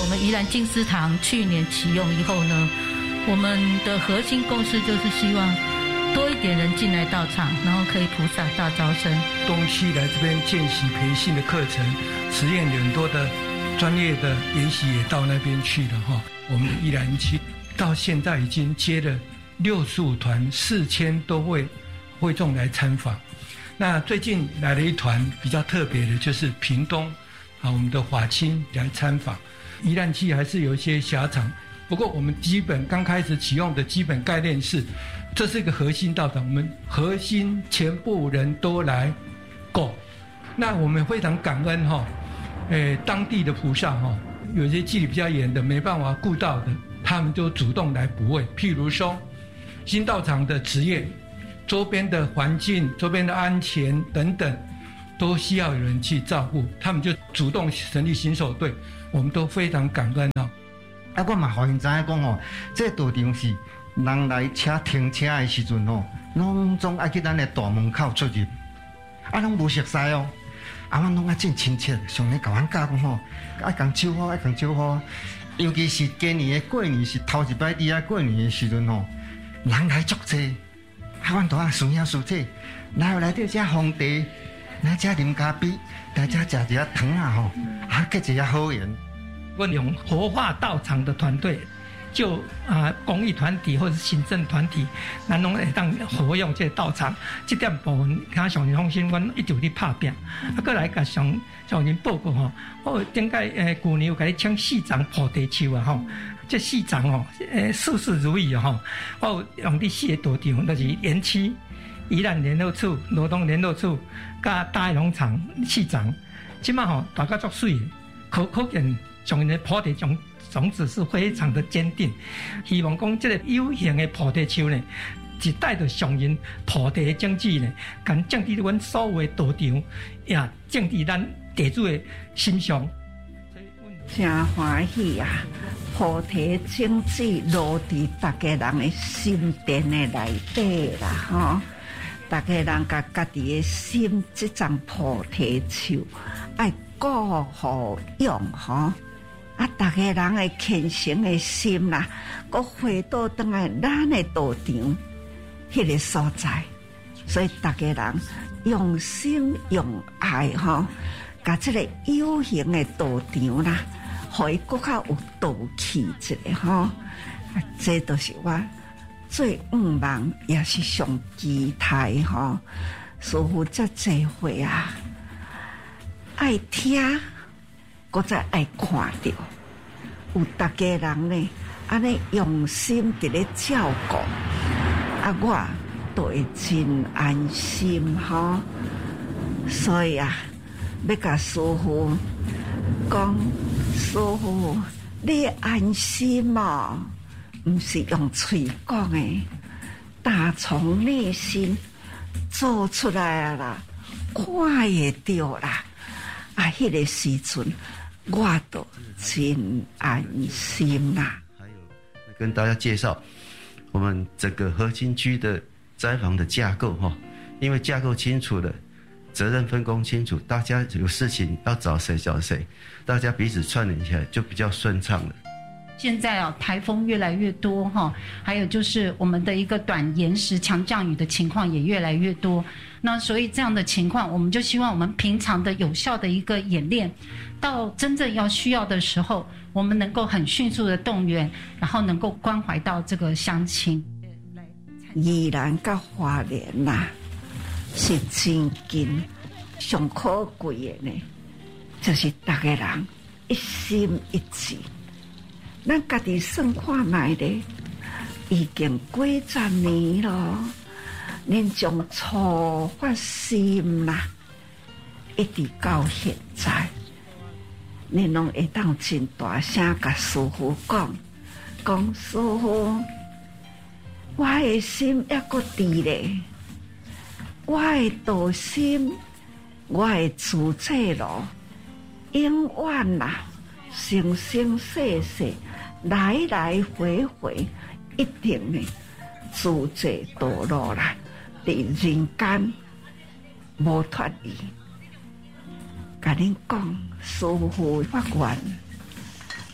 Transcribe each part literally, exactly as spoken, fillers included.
们宜兰静思堂去年启用以后呢，我们的核心共识就是希望多一点人进来到场，然后可以菩萨大招生。 东西来这边见习培训的课程，实验很多的专业的研习也到那边去了哈。我们宜兰区到现在已经接了六十五团，四千多位会众来参访。那最近来了一团比较特别的，就是屏东啊，我们的法亲来参访。宜兰区还是有一些狭长，不过我们基本刚开始启用的基本概念是，这是一个核心道场，我们核心全部人都来够。那我们非常感恩哈，诶，当地的菩萨哈，有些纪律比较严的没办法顾到的，他们就主动来补位。譬如说，新道场的职业、周边的环境、周边的安全等等，都需要有人去照顾，他们就主动成立巡守队，我们都非常感恩哦。 啊，我嘛互因知影讲吼，这道场是人来车停车的时阵吼，拢总爱去咱的大门口出入，啊，拢无熟悉哦。啊，阮拢爱真亲切，上咧甲阮教讲吼，爱共招呼，爱共招呼。尤其是今年的过年是头一摆伫遐过年的时阵吼，人来足济，啊，阮都啊顺兄顺姐，然后来到遮皇帝，来遮啉咖啡，来遮食一下汤啊吼，啊，结一下好缘。 我用活化道场的团队，就啊、呃、公益团体或者是行政团体，咱拢会当活用这个道场。这点部分，看上人放心，阮一直伫拍拼。啊，过来甲上上人报告吼，我顶届诶去年有甲你请四丛菩提树啊吼，这四丛吼，诶事事如意啊吼。我用啲四个道场，就是园区、宜兰联络处、罗东联络处、甲大爱农场四丛，即马吼大家足水，可可见。上人的菩提种种子是非常的坚定，希望讲这个有形的菩提树呢，是带着上人菩提的种子呢，敢降伫阮所有的道场，也降伫咱地主的心上。 真欢喜啊！菩提种子落伫大家人的心田的内底啦，吼！大家人甲家己的心这丛菩提树爱顾护用吼。啊！大家人的虔诚的心啦，佮回到当来咱的道场迄个所在，所以大家人用心用爱吼，甲这个有形的道场啦，互伊更较有道气一下吼。啊，这都是我最愿望，也是上期待吼。师父这济会啊，爱听。我再爱看到有大家人呢，安尼用心伫咧照顾，啊，我都会真安心吼。所以啊，要甲师父讲，师父你安心嘛，毋是用嘴讲诶，打从内心做出来啦，看会到啦，啊，迄个时阵。我都真安心啦。 还有跟大家介绍我们整个核心区的灾防的架构哈，因为架构清楚了，责任分工清楚，大家有事情要找谁找谁，大家彼此串联起来就比较顺畅了。 现在啊，台风越来越多哈，还有就是我们的一个短延时强降雨的情况也越来越多。那所以这样的情况，我们就希望我们平常的有效的一个演练，到真正要需要的时候，我们能够很迅速的动员，然后能够关怀到这个乡亲。 宜兰甲花莲呐、啊，是真近上可贵的呢，就是大家人一心一志。咱家己算看卖咧，已经几十年咯。恁从初发心啦，一直到现在，恁拢会当真大声甲师父讲，讲师父，我的心还阁伫咧，我的道心，我的自制路，永远啦，生生世世。来来回回，一定呢，自制道路啦，伫人间无脱离。甲恁讲，师父发愿，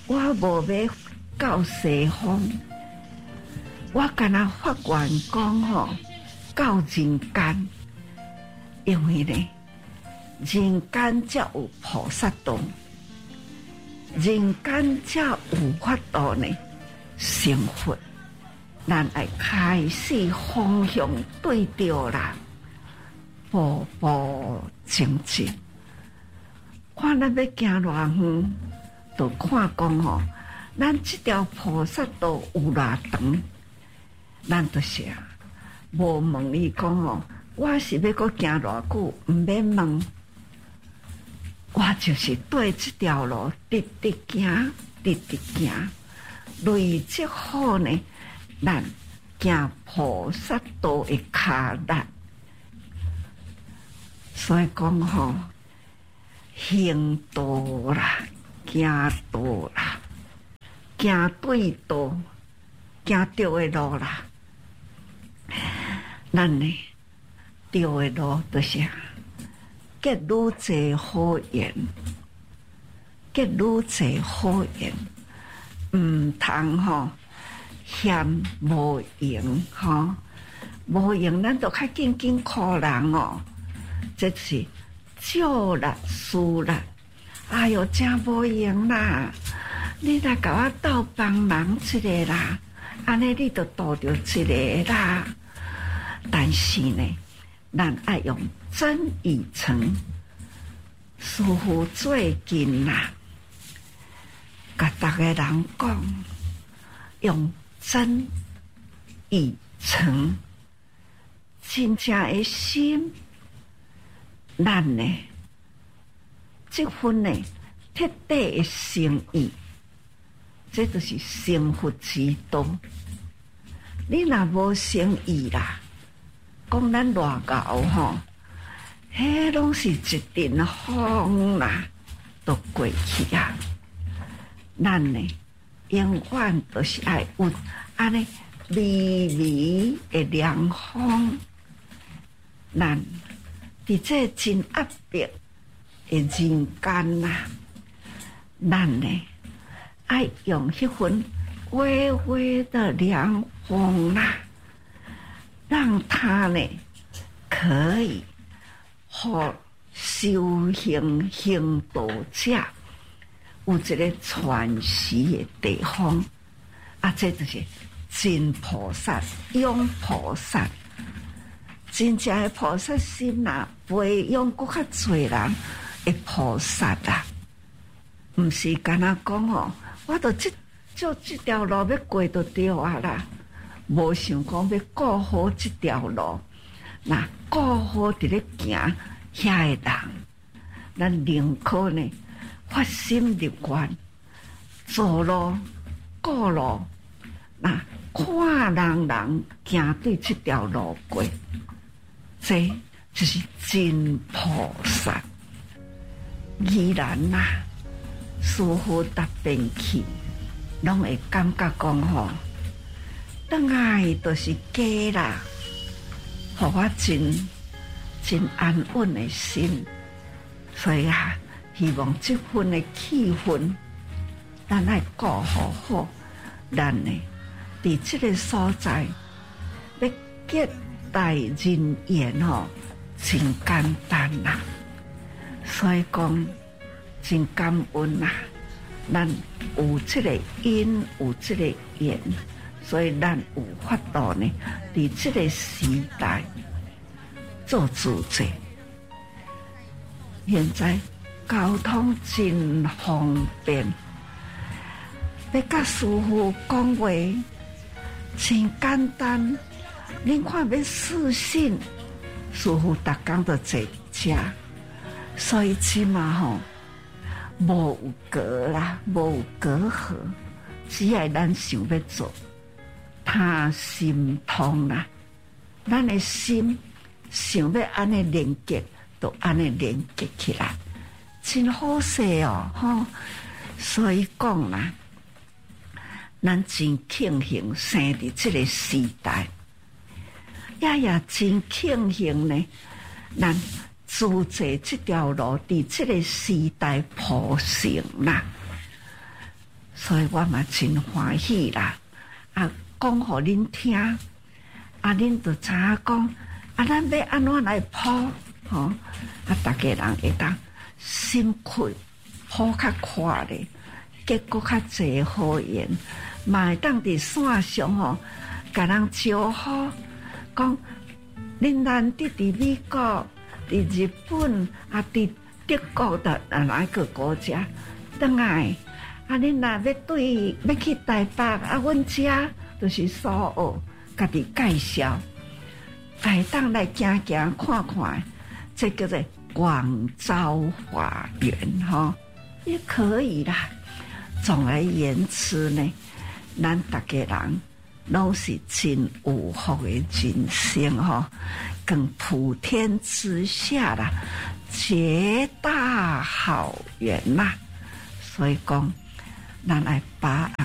我无要到西方，我敢若发愿讲吼，到人间，因为呢，人间才有菩萨道，人间才有法度呢成佛。咱爱开始方向对着啦，步步前进。看咱要行偌远，就看讲吼，咱这条菩萨道有偌长，咱就是啊，无问伊讲吼，我是要搁行偌久，毋免问，我就是对这条路直直行，直直行，累积好呢。咱行菩萨道的脚力，所以讲吼，行道啦，行道啦，行对道，行对的路啦。咱呢，对的路就是结愈侪好缘，结愈侪好缘，毋通吼。嫌无用吼，无用，咱就较紧紧靠人哦。这是少力输力，哎哟，真无用啦！你来甲我斗帮忙一个啦，安尼你就度着一个啦。但是呢，咱爱用真与诚，师父最近啦，甲逐个人讲，用。真与诚，真正的心，咱呢，这份呢，彻底的诚意，这就是成佛之道。你若无诚意啦，讲咱偌高吼，迄拢是一阵风啦，都过去啊。咱呢？永远都是爱有安尼微微的凉风，咱伫这真压迫的人间呐，咱呢爱用迄份微微的凉风啦，让它呢可以和修行行道者。有一个喘息的地方，啊，这就是真菩萨、勇菩萨，真正的菩萨心呐，培养搁较侪人的菩萨啦，毋是干那讲哦，我着即就即条路要过就对啊啦，无想讲要顾好即条路，那顾好伫咧行遐个人，咱宁可呢。发心入愿，走路、过路，那看人人行对这条路过，这就是真菩萨。依然呐、啊，师父答辩去，拢会感觉讲吼，当来都是假啦，互我真真安稳的心，所以啊。希望这份的气氛，咱来顾好好，咱呢，伫这个所在，要结待人缘吼，真简单啦。所以讲，真感恩啦，咱有这个因，有这个缘，所以咱有法度呢，伫这个时代做主者。现在。交通真方便，要甲师父讲话真简单。恁看要私信，师父逐工都坐车，所以起码吼无有隔啦，无有隔阂，只要咱想要做，他心通啦，咱的心想要安尼连接，就安尼连接起来。真好势哦，吼！所以讲啦，咱真庆幸生伫这个时代，也也真庆幸呢，咱主持这条路伫这个时代铺成啦。 所以我嘛真欢喜啦。啊，讲互恁听，啊，恁就知影讲，啊，咱要安怎来铺，吼、哦，啊，大家人会当心开，铺较快咧，结果较侪好缘，嘛会当伫线上吼，甲人招呼，讲恁难得伫美国、伫日本啊、伫德国的啊哪一个国家，当来。啊！恁若要对要去台北啊，阮遮就是苏澳，家己介绍，来当来行行看看，这叫做广招花园哈，也可以啦。总而言之呢，咱大家人拢是真有福的人生哈，更普天之下啦，皆大好缘呐。所以讲。咱来把